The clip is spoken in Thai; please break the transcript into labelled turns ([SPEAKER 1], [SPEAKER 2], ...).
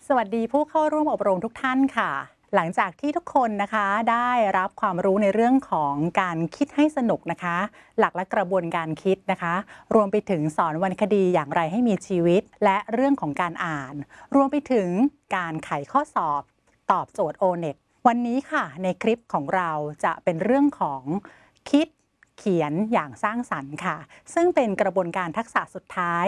[SPEAKER 1] สวัสดีผู้เข้าร่วมอบรมทุกท่านค่ะหลังจากที่ทุกคนนะคะได้รับความรู้ในเรื่องของการคิดให้สนุกนะคะหลักและกระบวนการคิดนะคะรวมไปถึงสอนวรรณคดีอย่างไรให้มีชีวิตและเรื่องของการอ่านรวมไปถึงการไขข้อสอบตอบโจทย์ O-NET วันนี้ค่ะในคลิปของเราจะเป็นเรื่องของคิดเขียนอย่างสร้างสรรค์ค่ะซึ่งเป็นกระบวนการทักษะสุดท้าย